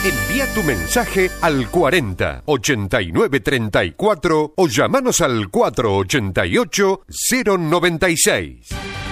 Envía tu mensaje al 40 89 34 o llamanos al 488 096.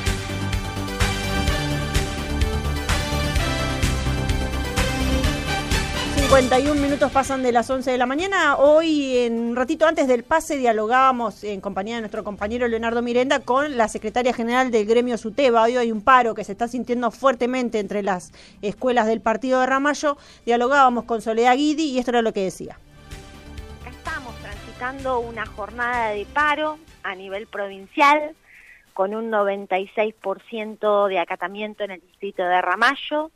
51 minutos pasan de las 11 de la mañana. Hoy, en un ratito antes del pase, dialogábamos en compañía de nuestro compañero Leonardo Mirenda con la secretaria general del gremio SUTEBA. Hoy hay un paro que se está sintiendo fuertemente entre las escuelas del partido de Ramallo. Dialogábamos con Soledad Guidi y esto era lo que decía. Estamos transitando una jornada de paro a nivel provincial con un 96% de acatamiento en el distrito de Ramallo.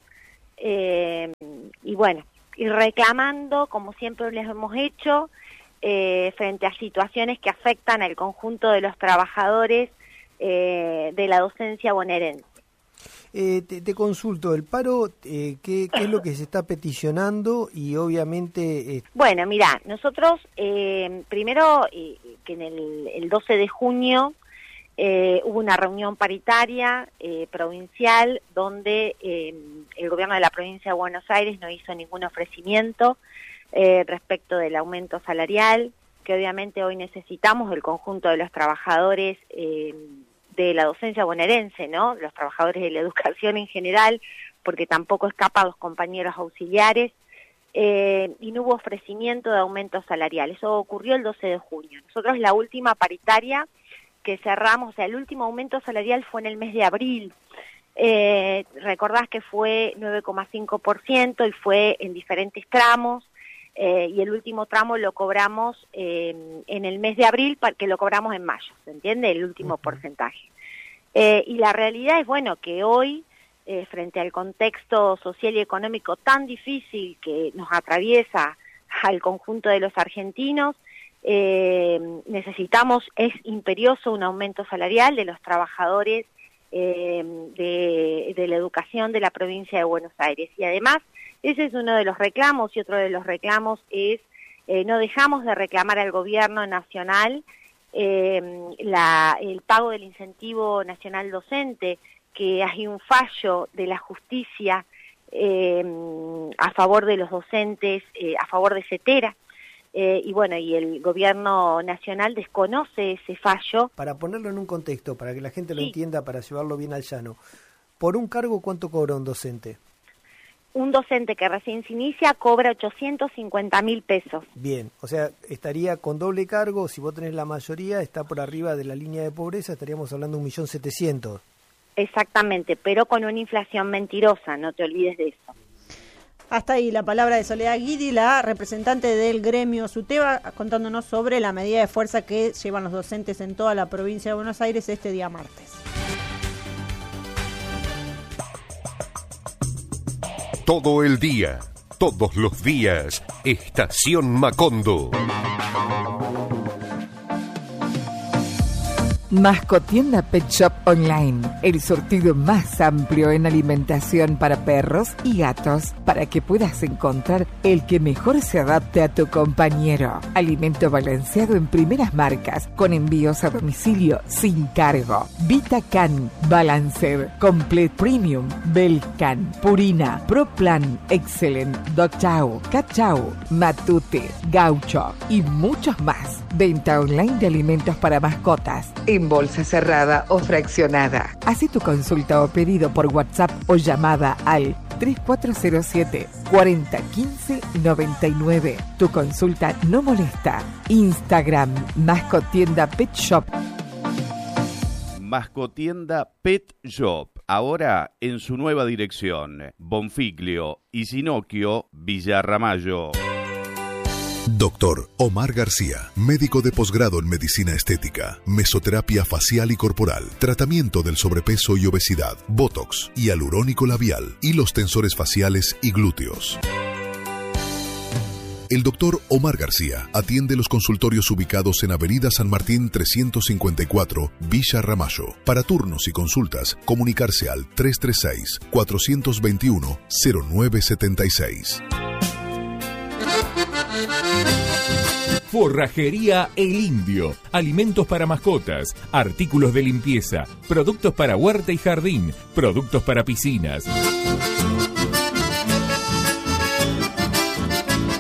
Y bueno, y reclamando, como siempre les hemos hecho, frente a situaciones que afectan al conjunto de los trabajadores de la docencia bonaerense. Te consulto, el paro, ¿qué es lo que se está peticionando? Y obviamente... Bueno, mira, nosotros primero, que en el 12 de junio hubo una reunión paritaria provincial donde el gobierno de la provincia de Buenos Aires no hizo ningún ofrecimiento respecto del aumento salarial, que obviamente hoy necesitamos el conjunto de los trabajadores de la docencia bonaerense, ¿no? Los trabajadores de la educación en general, porque tampoco escapa a los compañeros auxiliares, y no hubo ofrecimiento de aumento salarial. Eso ocurrió el 12 de junio. Nosotros la última paritaria que cerramos, o sea, el último aumento salarial fue en el mes de abril. Recordás que fue 9,5% y fue en diferentes tramos, y el último tramo lo cobramos en el mes de abril, que lo cobramos en mayo, ¿se entiende? El último porcentaje. Y la realidad es, bueno, que hoy, frente al contexto social y económico tan difícil que nos atraviesa al conjunto de los argentinos, necesitamos, es imperioso un aumento salarial de los trabajadores de la educación de la provincia de Buenos Aires. Y además, ese es uno de los reclamos, y otro de los reclamos es, no dejamos de reclamar al gobierno nacional el pago del incentivo nacional docente, que hay un fallo de la justicia a favor de los docentes, a favor de CETERA. Y bueno, y el gobierno nacional desconoce ese fallo. Para ponerlo en un contexto, para que la gente lo entienda, para llevarlo bien al llano, ¿por un cargo cuánto cobra un docente? Un docente que recién se inicia cobra 850.000 pesos. Bien, o sea, estaría con doble cargo, si vos tenés la mayoría, está por arriba de la línea de pobreza, estaríamos hablando de 1.700.000. Exactamente, pero con una inflación mentirosa, no te olvides de eso. Hasta ahí la palabra de Soledad Guidi, la representante del gremio SUTEBA, contándonos sobre la medida de fuerza que llevan los docentes en toda la provincia de Buenos Aires este día martes. Todo el día, todos los días, Estación Macondo. Mascotienda Pet Shop Online, el surtido más amplio en alimentación para perros y gatos, para que puedas encontrar el que mejor se adapte a tu compañero. Alimento balanceado en primeras marcas, con envíos a domicilio sin cargo. VitaCan, Balancer, Complete Premium, Belcan, Purina, ProPlan, Excellent, Dog Chow, Cat Chow, Matute, Gaucho y muchos más. Venta online de alimentos para mascotas, en bolsa cerrada o fraccionada. Haz tu consulta o pedido por WhatsApp o llamada al 3407 4015 99. Tu consulta no molesta. Instagram, Mascotienda Pet Shop. Mascotienda Pet Shop, ahora en su nueva dirección, Bonfiglio y Sinocchio, Villa Ramallo. Doctor Omar García, médico de posgrado en medicina estética, mesoterapia facial y corporal, tratamiento del sobrepeso y obesidad, botox, hialurónico labial, hilos tensores faciales y glúteos. El doctor Omar García atiende los consultorios ubicados en Avenida San Martín 354, Villa Ramallo. Para turnos y consultas, comunicarse al 336-421-0976. Forrajería El Indio, alimentos para mascotas, artículos de limpieza, productos para huerta y jardín, productos para piscinas.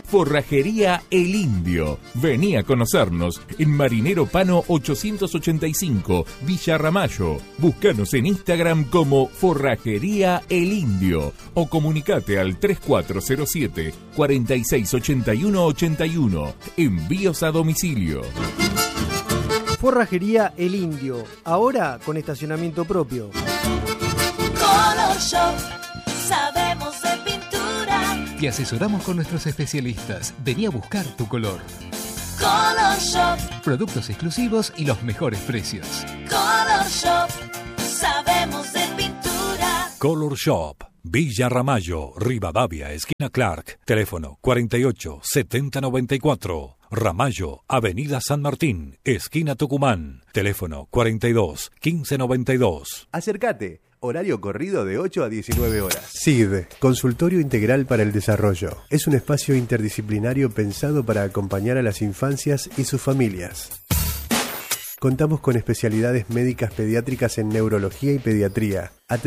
Forrajería El Indio. Vení a conocernos en Marinero Pano 885, Villa Ramallo. Búscanos en Instagram como Forrajería El Indio o comunicate al 3407 4681 81. Envíos a domicilio. Forrajería El Indio, ahora con estacionamiento propio. Color Shop, sabemos de pintura. Te asesoramos con nuestros especialistas. Vení a buscar tu color. Color Shop, Productos exclusivos y los mejores precios. Color Shop, sabemos de pintura. Color Shop, Villa Ramallo, Rivadavia, esquina Clark. Teléfono 48 70 94. Ramallo, Avenida San Martín, esquina Tucumán. Teléfono 42 15 92. Acércate. Horario corrido de 8 a 19 horas. CID, Consultorio Integral para el Desarrollo. Es un espacio interdisciplinario pensado para acompañar a las infancias y sus familias. Contamos con especialidades médicas pediátricas en neurología y pediatría,